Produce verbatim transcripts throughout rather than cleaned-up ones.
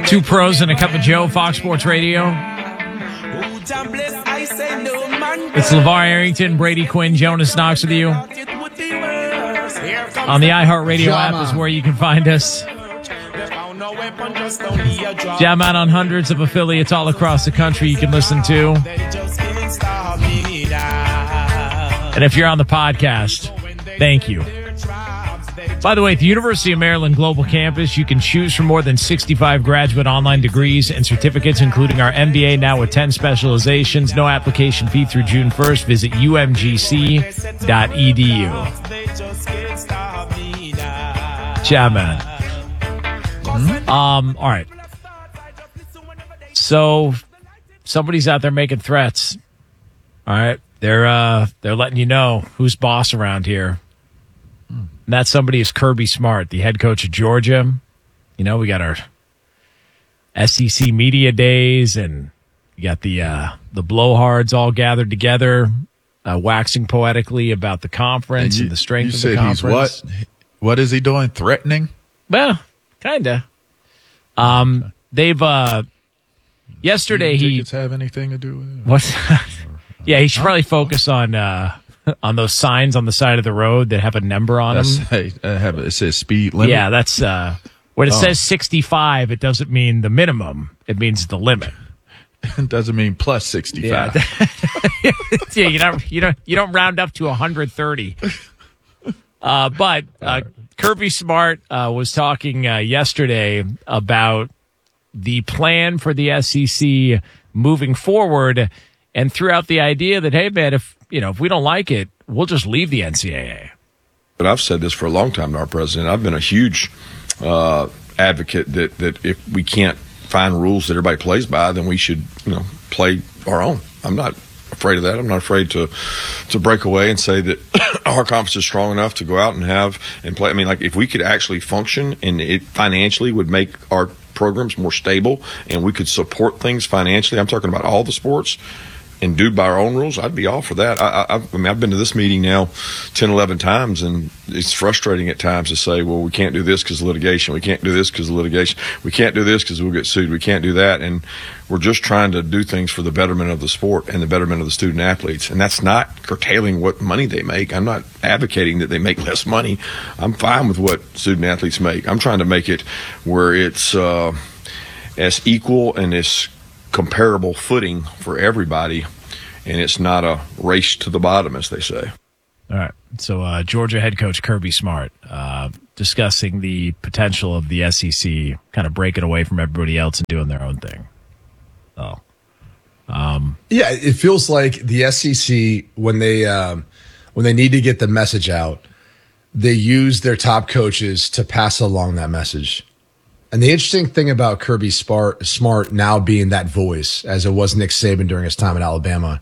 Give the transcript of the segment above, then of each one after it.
Two pros and a cup of Joe, Fox Sports Radio. It's LeVar Arrington, Brady Quinn, Jonas Knox with you. On the iHeartRadio app is where you can find us. Jam out on hundreds of affiliates all across the country you can listen to. And if you're on the podcast, thank you. By the way, at the University of Maryland Global Campus, you can choose from more than sixty-five graduate online degrees and certificates, including our M B A now with ten specializations. No application fee through June first. Visit u m g c dot e d u. Yeah, man. Mm-hmm. Um, all right. So somebody's out there making threats. All right. They're uh, they're letting you know who's boss around here. And that somebody is Kirby Smart, the head coach of Georgia. You know, we got our S E C media days, and you got the uh, the blowhards all gathered together, uh, waxing poetically about the conference and, you, and the strength of the conference. You said he's what? What is he doing? Threatening? Well, kind of. Um, they've uh, yesterday Do he. Tickets have anything to do with it? What's that? Yeah, he should probably focus on. Uh, on those signs on the side of the road that have a number on that's, them. Hey, uh, have, it says speed limit. Yeah, that's uh, when it oh. says sixty-five, it doesn't mean the minimum. It means the limit. It doesn't mean plus sixty-five. Yeah, yeah you don't you don't you don't round up to one hundred thirty. Uh, but uh, Kirby Smart uh, was talking uh, yesterday about the plan for the S E C moving forward, and threw out the idea that, hey, man, if you know if we don't like it, we'll just leave the N C double A. But I've said this for a long time to our president. I've been a huge uh, advocate that, that if we can't find rules that everybody plays by, then we should, you know, play our own. I'm not afraid of that. I'm not afraid to to break away and say that our conference is strong enough to go out and have and play. I mean, like if we could actually function and it financially would make our programs more stable and we could support things financially. I'm talking about all the sports. And do by our own rules, I'd be all for that. I, I, I mean, I've been to this meeting now ten, eleven times, and it's frustrating at times to say, well, we can't do this because of litigation. We can't do this because of litigation. We can't do this because we'll get sued. We can't do that. And we're just trying to do things for the betterment of the sport and the betterment of the student athletes. And that's not curtailing what money they make. I'm not advocating that they make less money. I'm fine with what student athletes make. I'm trying to make it where it's uh, as equal and as comparable footing for everybody, and it's not a race to the bottom, as they say. All right. So uh, Georgia head coach Kirby Smart uh, discussing the potential of the S E C kind of breaking away from everybody else and doing their own thing. Oh, um, yeah. It feels like the S E C when they um, when they need to get the message out, they use their top coaches to pass along that message. And the interesting thing about Kirby Smart now being that voice, as it was Nick Saban during his time at Alabama,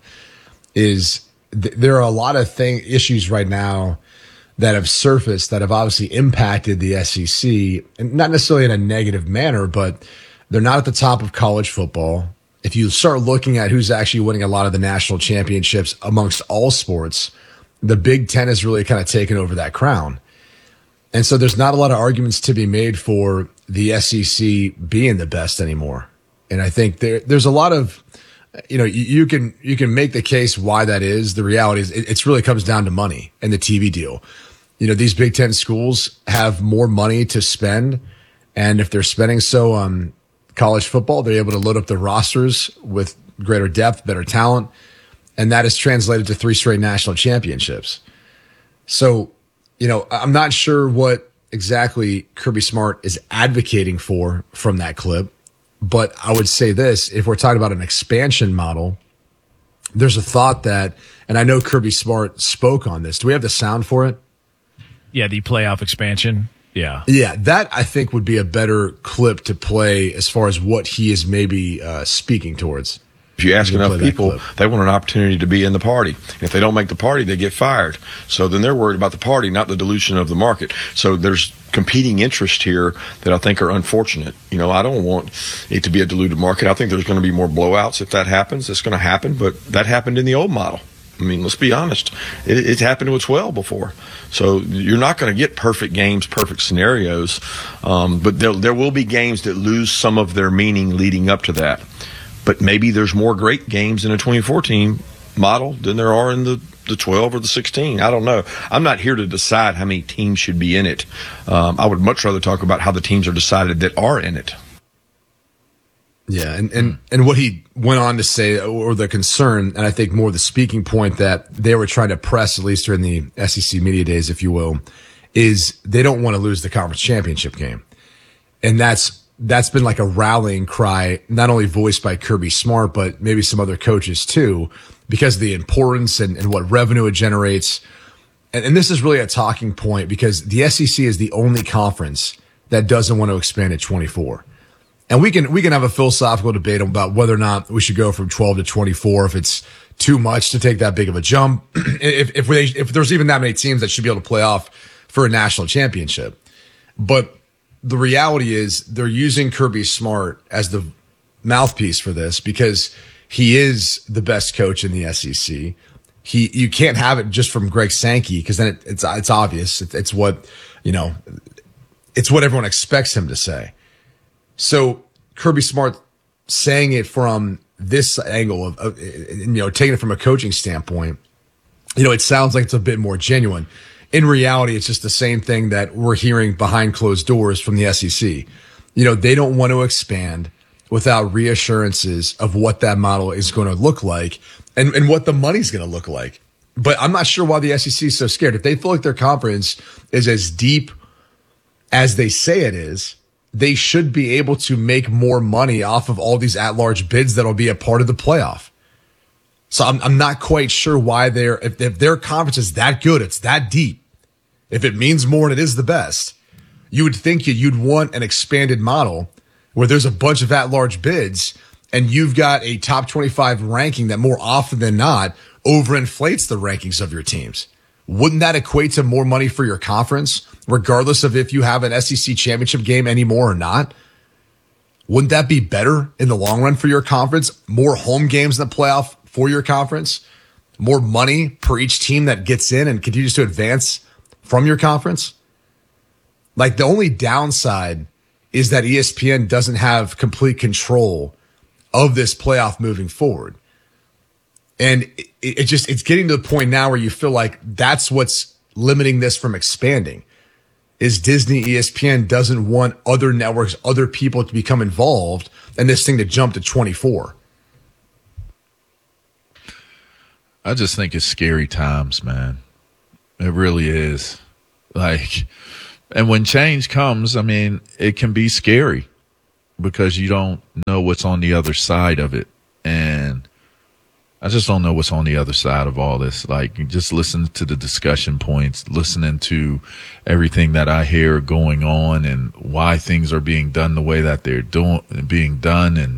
is th- there are a lot of thing issues right now that have surfaced that have obviously impacted the S E C, and not necessarily in a negative manner, but they're not at the top of college football. If you start looking at who's actually winning a lot of the national championships amongst all sports, the Big Ten has really kind of taken over that crown. And so there's not a lot of arguments to be made for the S E C being the best anymore. And I think there, there's a lot of, you know, you, you can, you can make the case why that is. The reality is it it's really comes down to money and the T V deal. You know, these Big Ten schools have more money to spend. And if they're spending so on college football, they're able to load up the rosters with greater depth, better talent. And that is translated to three straight national championships. So, you know, I'm not sure what exactly Kirby Smart is advocating for from that clip, but I would say this, if we're talking about an expansion model, there's a thought that, and I know Kirby Smart spoke on this. Do we have the sound for it? Yeah, the playoff expansion. Yeah. Yeah, that I think would be a better clip to play as far as what he is maybe uh, speaking towards. If you ask enough people, they want an opportunity to be in the party. If they don't make the party, they get fired. So then they're worried about the party, not the dilution of the market. So there's competing interests here that I think are unfortunate. You know, I don't want it to be a diluted market. I think there's going to be more blowouts if that happens. It's going to happen, but that happened in the old model. I mean, let's be honest. It, it's happened to a twelve before. So you're not going to get perfect games, perfect scenarios. Um, but there, there will be games that lose some of their meaning leading up to that. But maybe there's more great games in a twenty fourteen model than there are in the, the twelve or the sixteen. I don't know. I'm not here to decide how many teams should be in it. Um, I would much rather talk about how the teams are decided that are in it. Yeah, and, and, and what he went on to say, or the concern, and I think more the speaking point that they were trying to press, at least during the S E C media days, if you will, is they don't want to lose the conference championship game. And that's that's been like a rallying cry, not only voiced by Kirby Smart, but maybe some other coaches too, because of the importance and, and what revenue it generates. And, and this is really a talking point because the S E C is the only conference that doesn't want to expand at twenty-four. And we can we can have a philosophical debate about whether or not we should go from twelve to twenty-four, if it's too much to take that big of a jump. if if, we, if there's even that many teams that should be able to play off for a national championship. But the reality is they're using Kirby Smart as the mouthpiece for this because he is the best coach in the S E C. He you can't have it just from Greg Sankey because then it, it's it's obvious. It, it's what you know. It's what everyone expects him to say. So Kirby Smart saying it from this angle of, of, you know, taking it from a coaching standpoint, you know, it sounds like it's a bit more genuine. In reality, it's just the same thing that we're hearing behind closed doors from the S E C. You know, they don't want to expand without reassurances of what that model is going to look like and, and what the money's going to look like. But I'm not sure why the S E C is so scared. If they feel like their conference is as deep as they say it is, they should be able to make more money off of all these at-large bids that'll be a part of the playoff. So I'm, I'm not quite sure why they're, if, if their conference is that good, it's that deep, if it means more and it is the best, you would think you'd want an expanded model where there's a bunch of at-large bids and you've got a top twenty-five ranking that more often than not overinflates the rankings of your teams. Wouldn't that equate to more money for your conference, regardless of if you have an S E C championship game anymore or not? Wouldn't that be better in the long run for your conference? More home games in the playoff for your conference? More money per each team that gets in and continues to advance from your conference? Like, the only downside is that E S P N doesn't have complete control of this playoff moving forward. And it, it just, it's getting to the point now where you feel like that's what's limiting this from expanding, is Disney, E S P N doesn't want other networks, other people to become involved and this thing to jump to twenty-four. I just think it's scary times, man. It really is. Like, and when change comes, I mean, it can be scary because you don't know what's on the other side of it. And I just don't know what's on the other side of all this. Like, just listen to the discussion points, listening to everything that I hear going on and why things are being done the way that they're doing, being done. And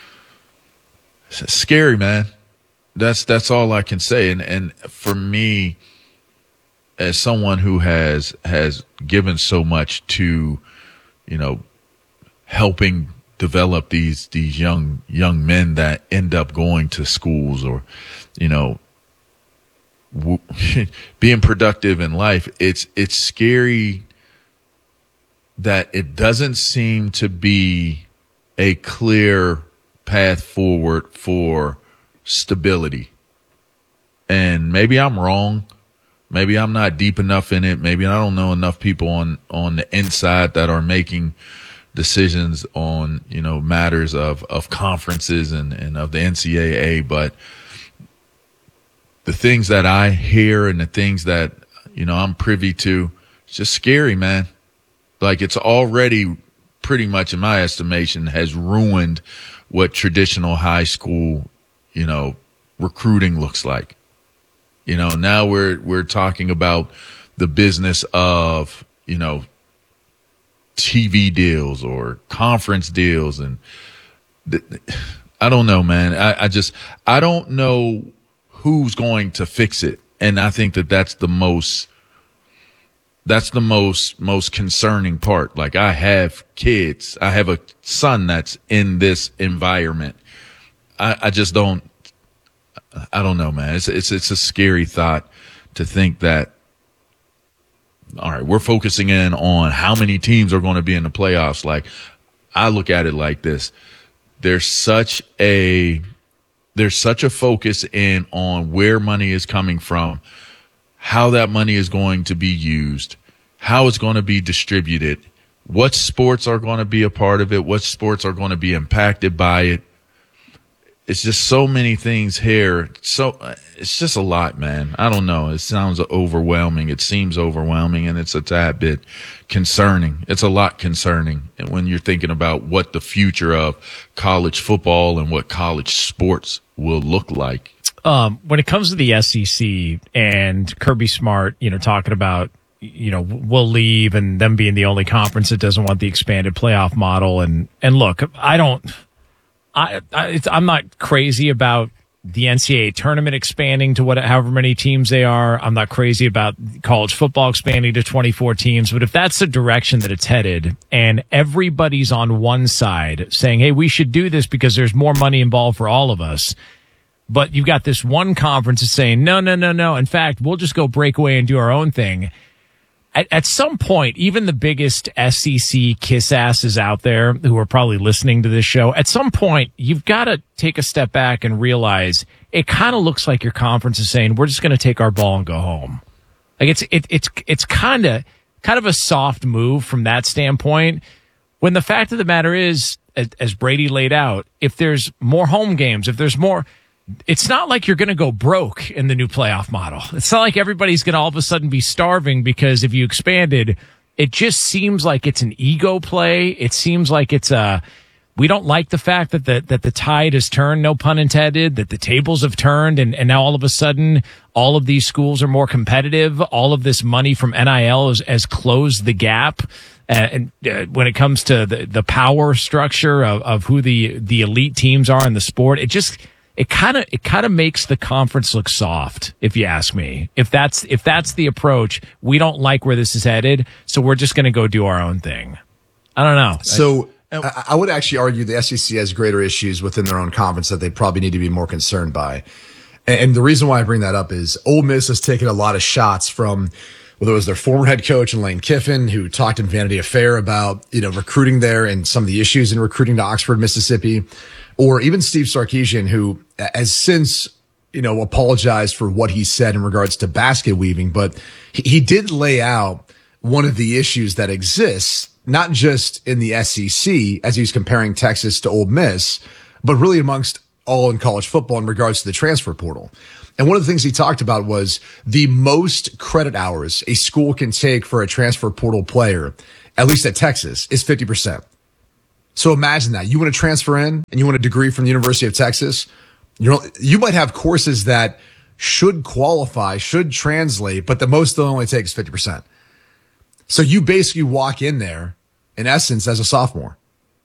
it's scary, man. That's, that's all I can say. And, and for me, as someone who has, has given so much to, you know, helping develop these these young young men that end up going to schools or, you know, w- being productive in life, it's it's scary that it doesn't seem to be a clear path forward for stability. And maybe I'm wrong. Maybe I'm not deep enough in it. Maybe I don't know enough people on on the inside that are making decisions on, you know, matters of, of conferences and, and of the N C double A. But the things that I hear and the things that, you know, I'm privy to, it's just scary, man. Like, it's already pretty much, in my estimation, has ruined what traditional high school, you know, recruiting looks like. You know, now we're, we're talking about the business of, you know, T V deals or conference deals. And th- I don't know, man. I, I just, I don't know who's going to fix it. And I think that that's the most, that's the most, most concerning part. Like, I have kids. I have a son that's in this environment. I, I just don't, I don't know, man. It's it's it's a scary thought to think that. All right, we're focusing in on how many teams are going to be in the playoffs. Like, I look at it like this: there's such a there's such a focus in on where money is coming from, how that money is going to be used, how it's going to be distributed, what sports are going to be a part of it, what sports are going to be impacted by it. It's just so many things here. So it's just a lot, man. I don't know. It sounds overwhelming. It seems overwhelming, and it's a tad bit concerning. It's a lot concerning when you're thinking about what the future of college football and what college sports will look like. Um, when it comes to the S E C and Kirby Smart, you know, talking about, you know, we'll leave and them being the only conference that doesn't want the expanded playoff model. And, and look, I don't, I, I it's, I'm not crazy about the N C double A tournament expanding to what, however many teams they are. I'm not crazy about college football expanding to twenty-four teams. But if that's the direction that it's headed and everybody's on one side saying, hey, we should do this because there's more money involved for all of us. But you've got this one conference that's saying, no, no, no, no. In fact, we'll just go break away and do our own thing. At, at some point, even the biggest S E C kiss asses out there who are probably listening to this show, at some point, you've got to take a step back and realize it kind of looks like your conference is saying, we're just going to take our ball and go home. Like it's, it, it's, it's kind of, kind of a soft move from that standpoint. When the fact of the matter is, as, as Brady laid out, if there's more home games, if there's more, it's not like you're going to go broke in the new playoff model. It's not like everybody's going to all of a sudden be starving because if you expanded, it just seems like it's an ego play. It seems like it's a, we don't like the fact that the, that the tide has turned, no pun intended, that the tables have turned and, and now all of a sudden all of these schools are more competitive. All of this money from N I L has, has closed the gap. Uh, and uh, when it comes to the, the power structure of, of who the, the elite teams are in the sport, it just, It kind of it kind of makes the conference look soft, if you ask me. If that's if that's the approach, we don't like where this is headed, so we're just going to go do our own thing. I don't know. So I, I would actually argue the S E C has greater issues within their own conference that they probably need to be more concerned by. And, and the reason why I bring that up is Ole Miss has taken a lot of shots from whether it was their former head coach and Lane Kiffin, who talked in Vanity Fair about, you know, recruiting there and some of the issues in recruiting to Oxford, Mississippi. Or even Steve Sarkisian, who has since, you know, apologized for what he said in regards to basket weaving. But he, he did lay out one of the issues that exists, not just in the S E C, as he's comparing Texas to Ole Miss, but really amongst all in college football in regards to the transfer portal. And one of the things he talked about was the most credit hours a school can take for a transfer portal player, at least at Texas, is fifty percent. So imagine that. You want to transfer in and you want a degree from the University of Texas. You're, you might have courses that should qualify, should translate, but the most they'll only take is fifty percent. So you basically walk in there, in essence, as a sophomore.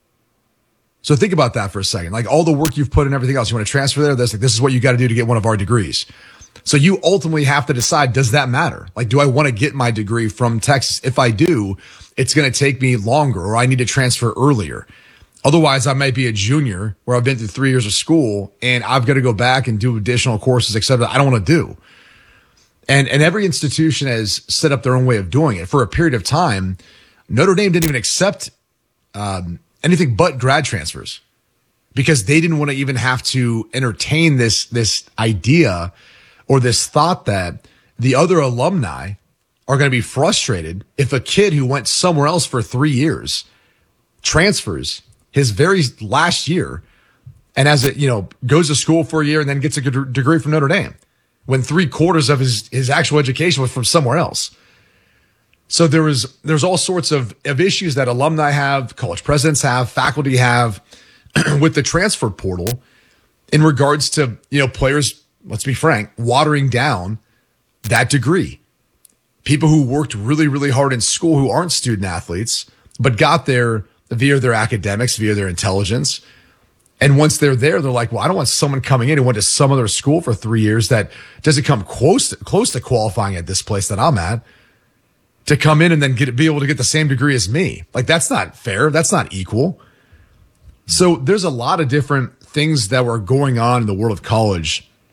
So think about that for a second. Like all the work you've put in everything else, you want to transfer there, that's like, this is what you got to do to get one of our degrees. So you ultimately have to decide, does that matter? Like, do I want to get my degree from Texas? If I do, it's going to take me longer or I need to transfer earlier. Otherwise, I might be a junior where I've been through three years of school and I've got to go back and do additional courses, et cetera. I don't want to do. And, and every institution has set up their own way of doing it. For a period of time, Notre Dame didn't even accept um, anything but grad transfers because they didn't want to even have to entertain this, this idea or this thought that the other alumni are going to be frustrated if a kid who went somewhere else for three years transfers his very last year and as it, you know, goes to school for a year and then gets a good degree from Notre Dame when three quarters of his, his actual education was from somewhere else. So there was, there's all sorts of, of issues that alumni have, college presidents have, faculty have with the transfer portal in regards to, you know, players, let's be frank, watering down that degree. People who worked really, really hard in school who aren't student athletes, but got there via their academics, via their intelligence. And once they're there, they're like, well, I don't want someone coming in who went to some other school for three years that doesn't come close to, close to qualifying at this place that I'm at to come in and then get be able to get the same degree as me. Like, that's not fair. That's not equal. So there's a lot of different things that were going on in the world of college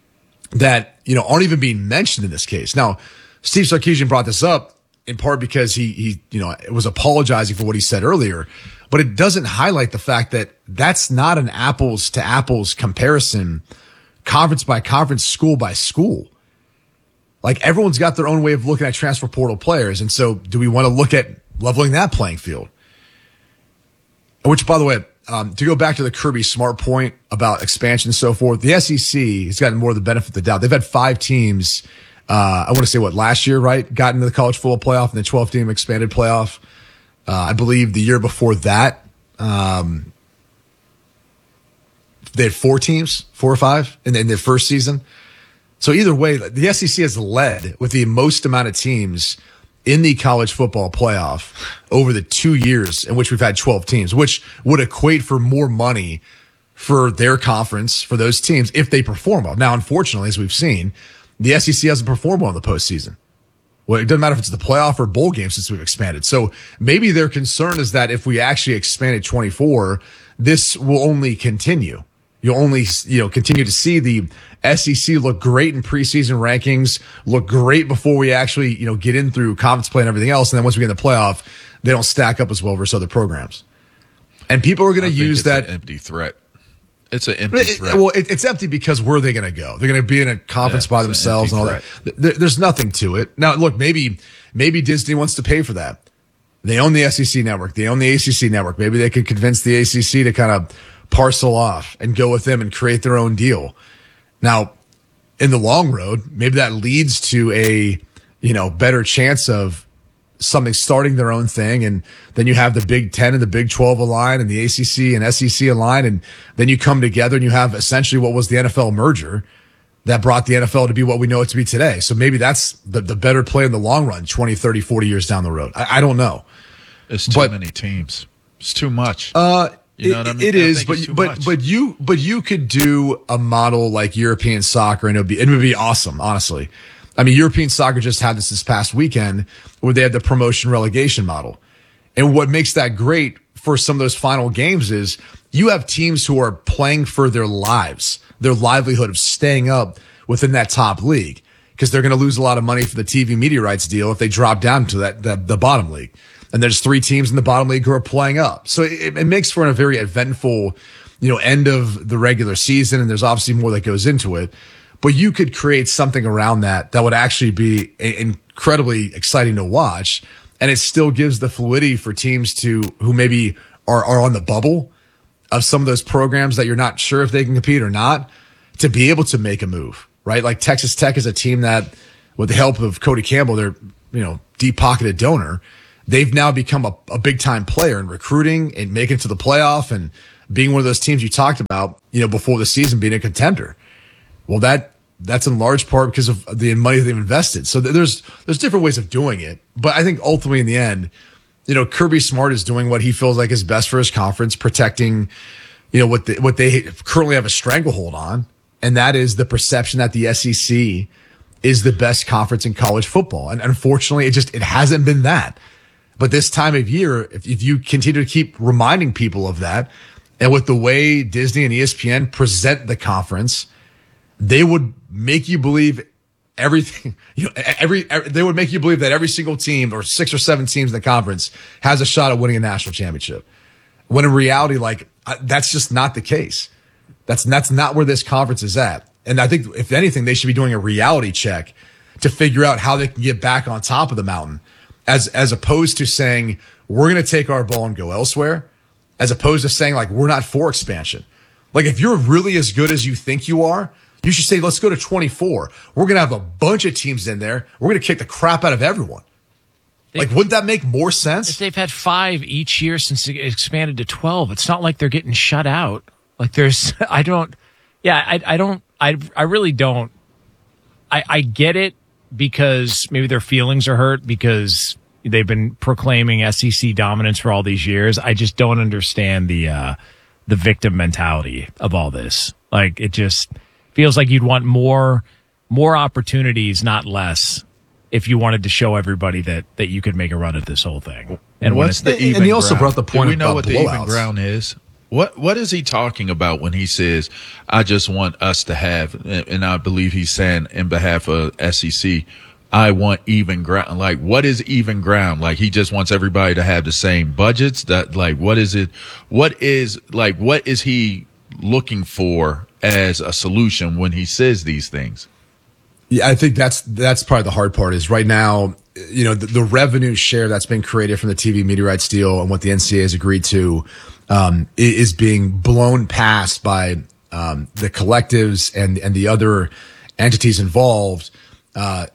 that, you know, aren't even being mentioned in this case. Now, Steve Sarkisian brought this up in part because he, he, you know, was apologizing for what he said earlier, but it doesn't highlight the fact that that's not an apples to apples comparison, conference by conference, school by school. Like, everyone's got their own way of looking at transfer portal players. And so do we want to look at leveling that playing field? Which, by the way, um, to go back to the Kirby Smart point about expansion and so forth, the S E C has gotten more of the benefit of the doubt. They've had five teams, uh, I want to say what, last year, right? Got into the college football playoff and the twelve team expanded playoff. Uh, I believe the year before that, um, they had four teams, four or five in, in their first season. So either way, the S E C has led with the most amount of teams in the college football playoff over the two years in which we've had twelve teams, which would equate for more money for their conference, for those teams, if they perform well. Now, unfortunately, as we've seen, the S E C hasn't performed well in the postseason. Well, it doesn't matter if it's the playoff or bowl game since we've expanded. So maybe their concern is that if we actually expanded twenty-four, this will only continue. You'll only, you know, continue to see the S E C look great in preseason rankings, look great before we actually, you know, get in through conference play and everything else. And then once we get in the playoff, they don't stack up as well versus other programs. And people are going to use it's that an empty threat. It's an empty it, threat. Well, it, it's empty because where are they going to go? They're going to be in a conference Yeah, by it's an themselves and all empty that. There, there's nothing to it. Now, look, maybe maybe Disney wants to pay for that. They own the S E C network. They own the A C C network. Maybe they could convince the A C C to kind of parcel off and go with them and create their own deal. Now, in the long road, maybe that leads to a, you know, better chance of something starting their own thing. And then you have the Big Ten and the Big twelve align and the A C C and S E C align. And then you come together and you have essentially what was the N F L merger that brought the N F L to be what we know it to be today. So maybe that's the, the better play in the long run, twenty, thirty, forty years down the road. I, I don't know. It's too but, many teams. It's too much. Uh, You know what I mean? It I is, think but it's too but much. but you but you could do a model like European soccer, and it would be it would be awesome. Honestly, I mean, European soccer just had this this past weekend where they had the promotion relegation model, and what makes that great for some of those final games is you have teams who are playing for their lives, their livelihood of staying up within that top league because they're going to lose a lot of money for the T V media rights deal if they drop down to that the, the bottom league. And there's three teams in the bottom league who are playing up. So it, it makes for a very eventful, you know, end of the regular season. And there's obviously more that goes into it. But you could create something around that that would actually be a- incredibly exciting to watch. And it still gives the fluidity for teams to who maybe are, are on the bubble of some of those programs that you're not sure if they can compete or not to be able to make a move, right? Like Texas Tech is a team that, with the help of Cody Campbell, their, you know, deep pocketed donor, they've now become a, a big time player in recruiting and making it to the playoff and being one of those teams you talked about, you know, before the season being a contender. Well, that that's in large part because of the money they've invested. So there's there's different ways of doing it, but I think ultimately in the end, you know, Kirby Smart is doing what he feels like is best for his conference, protecting, you know, what the, what they currently have a stranglehold on, and that is the perception that the S E C is the best conference in college football. And unfortunately, it just it hasn't been that. But this time of year, if, if you continue to keep reminding people of that, and with the way Disney and E S P N present the conference, they would make you believe everything, you know, every, every, they would make you believe that every single team or six or seven teams in the conference has a shot at winning a national championship. When in reality, like, that's just not the case. That's, that's not where this conference is at. And I think if anything, they should be doing a reality check to figure out how they can get back on top of the mountain. As as opposed to saying, we're going to take our ball and go elsewhere, as opposed to saying, like, we're not for expansion. Like, if you're really as good as you think you are, you should say, let's go to twenty-four. We're going to have a bunch of teams in there. We're going to kick the crap out of everyone. They, like, wouldn't that make more sense? If they've had five each year since it expanded to twelve, it's not like they're getting shut out. Like, there's, I don't, yeah, I, I don't, I, I really don't. I, I get it. Because maybe their feelings are hurt because they've been proclaiming S E C dominance for all these years. I just don't understand the uh, the victim mentality of all this. Like, it just feels like you'd want more more opportunities, not less, if you wanted to show everybody that that you could make a run at this whole thing. And what's when the even and he also ground? brought the point Do we know about what the blowouts. even ground is? What what is he talking about when he says, I just want us to have, and I believe he's saying in behalf of S E C, I want even ground. Like, what is even ground? Like, he just wants everybody to have the same budgets. That, like, what is it? What is, like, what is he looking for as a solution when he says these things? Yeah, I think that's that's probably the hard part is right now, you know, the, the revenue share that's been created from the T V media rights deal and what the N C double A has agreed to um, is being blown past by um, the collectives and, and the other entities involved uh,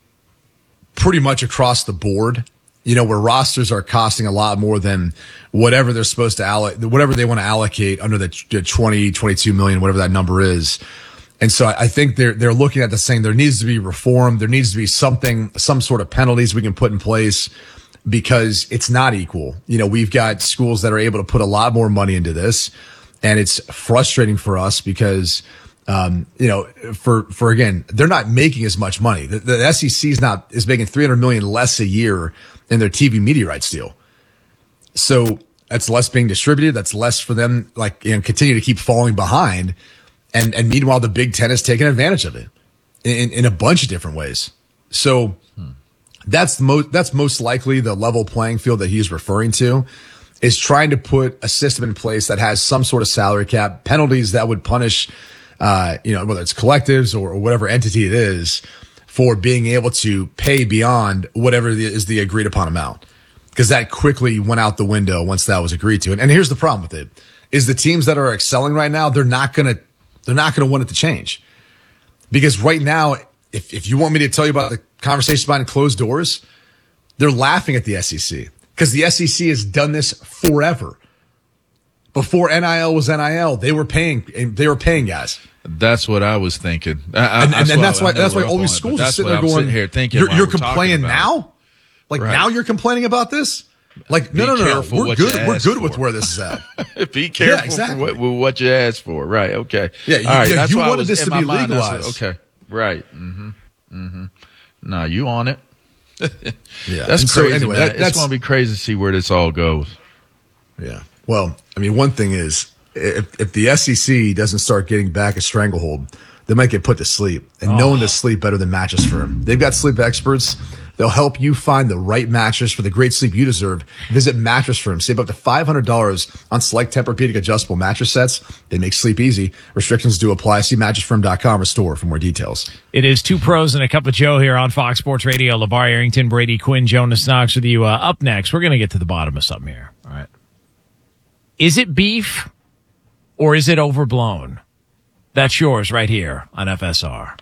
pretty much across the board, you know, where rosters are costing a lot more than whatever they're supposed to allocate, whatever they want to allocate under the twenty, twenty-two million, whatever that number is. And so I think they're they're looking at this saying there needs to be reform. There needs to be something, some sort of penalties we can put in place because it's not equal. You know, we've got schools that are able to put a lot more money into this, and it's frustrating for us because, um, you know, for for again, they're not making as much money. The, the S E C is not is making three hundred million less a year in their T V media rights deal. So that's less being distributed. That's less for them, like, you know, continue to keep falling behind. And and meanwhile, the Big Ten has taken advantage of it in, in a bunch of different ways. So hmm. that's most that's most likely the level playing field that he's referring to, is trying to put a system in place that has some sort of salary cap, penalties that would punish, uh, you know, whether it's collectives or, or whatever entity it is, for being able to pay beyond whatever the, is the agreed upon amount, because that quickly went out the window once that was agreed to. And, and here's the problem with it: is the teams that are excelling right now, they're not gonna. They're not going to want it to change, because right now, if, if you want me to tell you about the conversations behind closed doors, they're laughing at the S E C because the S E C has done this forever. Before N I L was N I L, they were paying, they were paying guys. That's what I was thinking. I, and, and, and that's why, why, that's why all these schools are sitting there going, here thinking, you're, you're complaining now? Like right. now you're complaining about this? Like, no, no, no, no. We're good. We're good with where this is at. Be careful yeah, exactly. with, with what you ask for. Right. Okay. Yeah. You, All right. yeah, That's you why wanted this to be mind, legalized. Okay. Right. Mm-hmm. Mm-hmm. No, you on it. Yeah. That's and crazy. So anyway, man. that, it's going to be crazy to see where this all goes. Yeah. Well, I mean, one thing is, if, if the S E C doesn't start getting back a stranglehold, they might get put to sleep. And oh. no one does sleep better than Mattress Firm. They've got sleep experts. They'll help you find the right mattress for the great sleep you deserve. Visit Mattress Firm. Save up to five hundred dollars on select Tempur-Pedic adjustable mattress sets. They make sleep easy. Restrictions do apply. See mattress firm dot com or store for more details. It is Two Pros and a Cup of Joe here on Fox Sports Radio. LeVar Arrington, Brady Quinn, Jonas Knox with you. Uh, up next, we're going to get to the bottom of something here. All right. Is it beef or is it overblown? That's yours right here on F S R.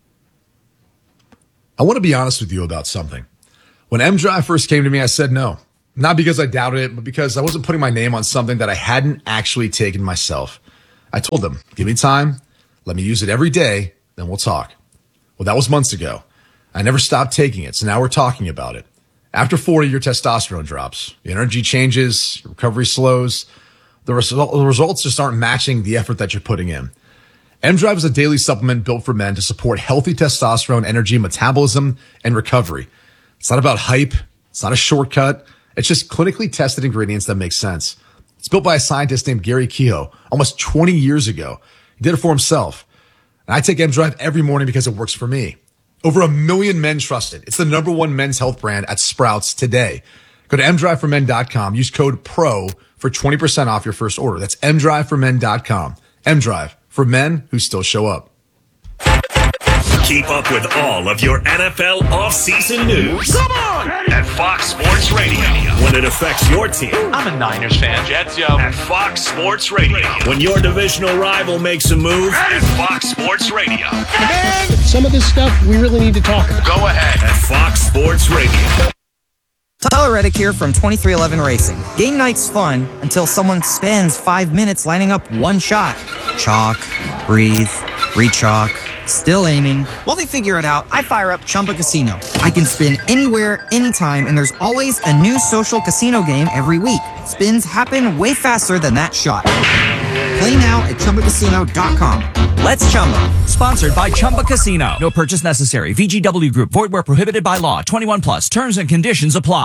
I want to be honest with you about something. When M-Drive first came to me, I said no. Not because I doubted it, but because I wasn't putting my name on something that I hadn't actually taken myself. I told them, give me time, let me use it every day, then we'll talk. Well, that was months ago. I never stopped taking it, so now we're talking about it. After forty, your testosterone drops. Your energy changes, your recovery slows. The, result, the results just aren't matching the effort that you're putting in. M-Drive is a daily supplement built for men to support healthy testosterone, energy, metabolism, and recovery. It's not about hype. It's not a shortcut. It's just clinically tested ingredients that make sense. It's built by a scientist named Gary Kehoe almost twenty years ago. He did it for himself. And I take M-Drive every morning because it works for me. Over a million men trust it. It's the number one men's health brand at Sprouts today. Go to m drive for men dot com. Use code PRO for twenty percent off your first order. That's m drive for men dot com. M-Drive. For men who still show up. Keep up with all of your N F L offseason news. Come on! At Fox Sports Radio. When it affects your team. I'm a Niners fan. Jets, yo. At Fox Sports Radio. When your divisional rival makes a move. At Fox Sports Radio. And some of this stuff we really need to talk about. Go ahead. At Fox Sports Radio. Tyler Reddick here from twenty-three eleven Racing. Game night's fun until someone spends five minutes lining up one shot. Chalk, breathe, re-chalk, still aiming. While they figure it out, I fire up Chumba Casino. I can spin anywhere, anytime, and there's always a new social casino game every week. Spins happen way faster than that shot. Play now at chumba casino dot com. Let's Chumba. Sponsored by Chumba Casino. No purchase necessary. V G W Group. Void where prohibited by law. twenty-one plus. Terms and conditions apply.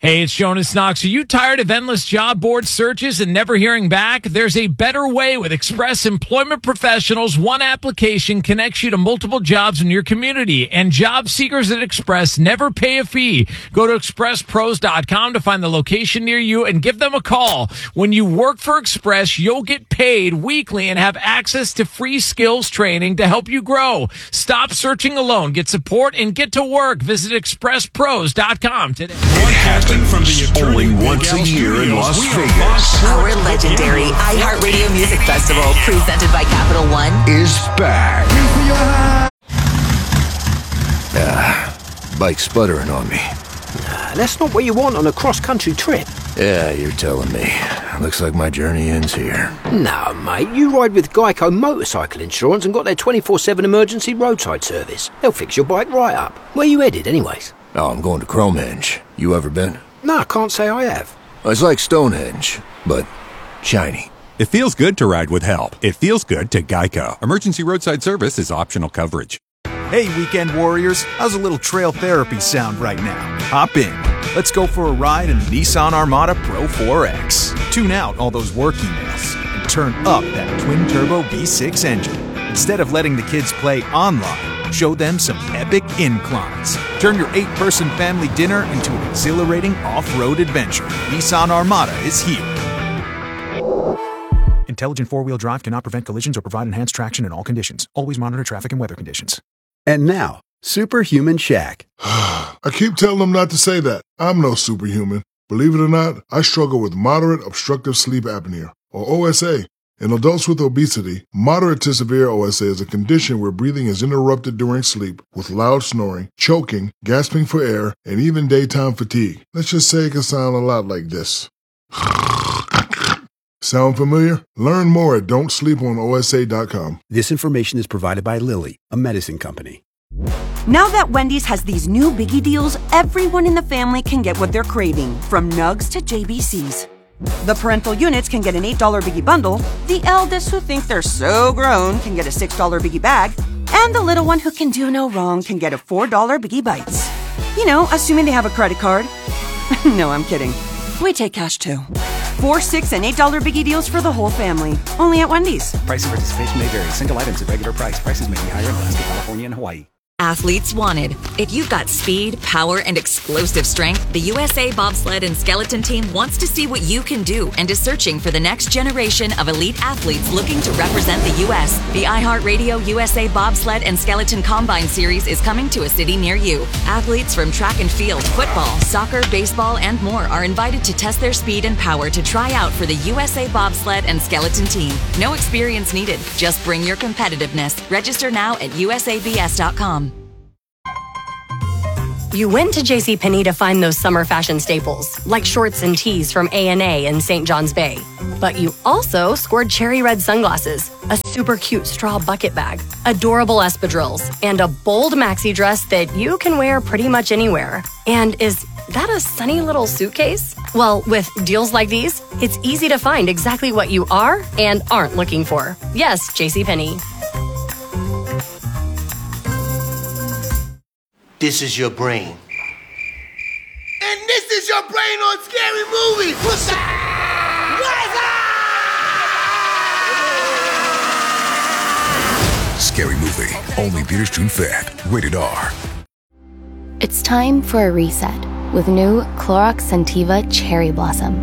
Hey, it's Jonas Knox. Are you tired of endless job board searches and never hearing back? There's a better way with Express Employment Professionals. One application connects you to multiple jobs in your community, and job seekers at Express never pay a fee. Go to express pros dot com to find the location near you and give them a call. When you work for Express, you'll get paid weekly and have access to free skills training to help you grow. Stop searching alone. Get support and get to work. Visit express pros dot com today. From the only once a year in Las Vegas. Our legendary iHeartRadio Music Festival, presented by Capital One, is back. Ah, bike's sputtering on me. Nah, that's not what you want on a cross-country trip. Yeah, you're telling me. Looks like my journey ends here. No, mate, you ride with Geico Motorcycle Insurance and got their twenty-four seven emergency roadside service. They'll fix your bike right up. Where you headed, anyways? Oh, I'm going to Cromehenge. You ever been? No, I can't say I have. It's like Stonehenge, but shiny. It feels good to ride with help. It feels good to Geico. Emergency roadside service is optional coverage. Hey, weekend warriors. How's a little trail therapy sound right now? Hop in. Let's go for a ride in the Nissan Armada Pro four X. Tune out all those work emails and turn up that twin-turbo V six engine. Instead of letting the kids play online, show them some epic inclines. Turn your eight-person family dinner into an exhilarating off-road adventure. Nissan Armada is here. Intelligent four-wheel drive cannot prevent collisions or provide enhanced traction in all conditions. Always monitor traffic and weather conditions. And now, Superhuman Shaq. I keep telling them not to say that. I'm no superhuman. Believe it or not, I struggle with moderate obstructive sleep apnea, or O S A. In adults with obesity, moderate to severe O S A is a condition where breathing is interrupted during sleep with loud snoring, choking, gasping for air, and even daytime fatigue. Let's just say it can sound a lot like this. Sound familiar? Learn more at don't sleep on O S A dot com. This information is provided by Lilly, a medicine company. Now that Wendy's has these new biggie deals, everyone in the family can get what they're craving, from nugs to J B Cs. The parental units can get an eight dollar biggie bundle, the eldest who think they're so grown can get a six dollar biggie bag, and the little one who can do no wrong can get a four dollar biggie bites. You know, assuming they have a credit card. No, I'm kidding. We take cash too. Four, six, and eight dollar biggie deals for the whole family. Only at Wendy's. Price and participation may vary. Single items at regular price. Prices may be higher in Alaska, California, and Hawaii. Athletes wanted. If you've got speed, power, and explosive strength, the U S A Bobsled and Skeleton Team wants to see what you can do and is searching for the next generation of elite athletes looking to represent the U S. The iHeartRadio U S A Bobsled and Skeleton Combine Series is coming to a city near you. Athletes from track and field, football, soccer, baseball, and more are invited to test their speed and power to try out for the U S A Bobsled and Skeleton Team. No experience needed. Just bring your competitiveness. Register now at U S A B S dot com. You went to JCPenney to find those summer fashion staples, like shorts and tees from A and A and Saint John's Bay. But you also scored cherry red sunglasses, a super cute straw bucket bag, adorable espadrilles, and a bold maxi dress that you can wear pretty much anywhere. And is that a sunny little suitcase? Well, with deals like these, it's easy to find exactly what you are and aren't looking for. Yes, JCPenney. This is your brain. And this is your brain on Scary Movie. What's up? What's up? Scary Movie. Only theaters June fifth. Rated R. It's time for a reset with new Clorox Scentiva Cherry Blossom.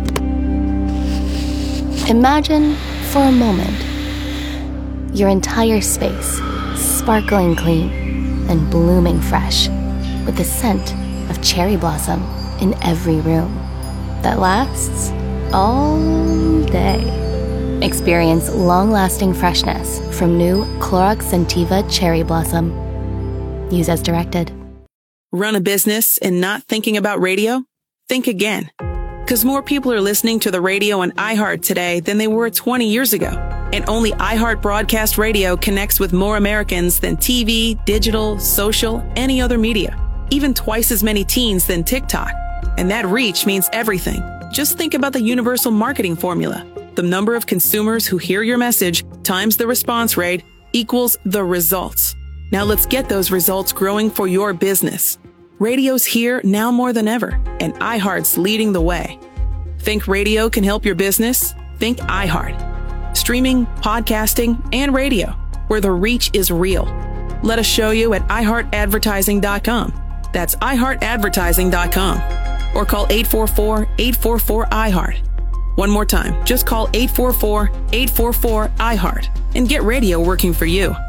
Imagine, for a moment, your entire space sparkling clean and blooming fresh, with the scent of cherry blossom in every room that lasts all day. Experience long-lasting freshness from new Clorox Scentiva Cherry Blossom. Use as directed. Run a business and not thinking about radio? Think again. Because more people are listening to the radio on iHeart today than they were twenty years ago. And only iHeart Broadcast Radio connects with more Americans than T V, digital, social, any other media. Even twice as many teens than TikTok. And that reach means everything. Just think about the universal marketing formula. The number of consumers who hear your message times the response rate equals the results. Now let's get those results growing for your business. Radio's here now more than ever, and iHeart's leading the way. Think radio can help your business? Think iHeart. Streaming, podcasting, and radio, where the reach is real. Let us show you at i heart advertising dot com. That's i heart advertising dot com. Or call eight four four, eight four four, I heart. One more time, just call eight four four, eight four four, I heart and get radio working for you.